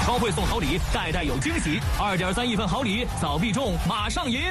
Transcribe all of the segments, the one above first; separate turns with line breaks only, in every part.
超会送好礼，代代有惊喜。2.3亿份好礼，早必中，马上赢！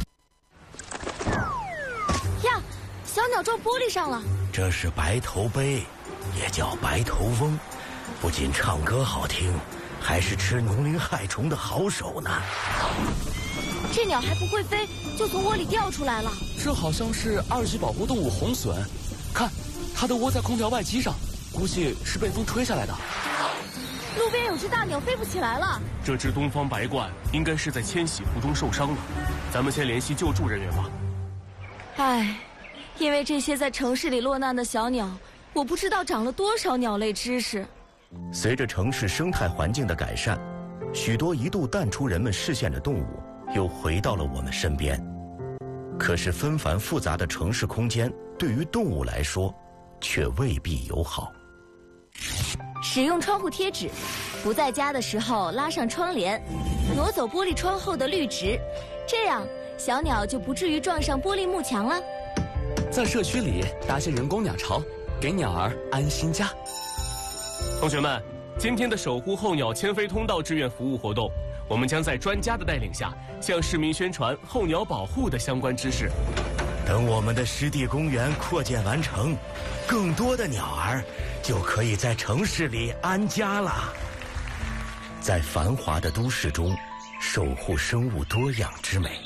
呀，小鸟撞玻璃上了。
这是白头鹎，也叫白头翁，不仅唱歌好听，还是吃农林害虫的好手呢。
这鸟还不会飞，就从窝里掉出来了。
这好像是2级保护动物红隼，看，它的窝在空调外机上，估计是被风吹下来的。
路边有只大鸟飞不起来了。
这只东方白鹳应该是在迁徙途中受伤了，咱们先联系救助人员吧。
唉，因为这些在城市里落难的小鸟，我不知道长了多少鸟类知识。
随着城市生态环境的改善，许多一度淡出人们视线的动物又回到了我们身边。可是纷繁复杂的城市空间对于动物来说却未必友好。
使用窗户贴纸，不在家的时候拉上窗帘，挪走玻璃窗后的绿植，这样小鸟就不至于撞上玻璃幕墙了。
在社区里搭些人工鸟巢，给鸟儿安心家。
同学们，今天的守护候鸟迁飞通道志愿服务活动，我们将在专家的带领下，向市民宣传候鸟保护的相关知识。
等我们的湿地公园扩建完成，更多的鸟儿就可以在城市里安家了。在繁华的都市中，守护生物多样之美。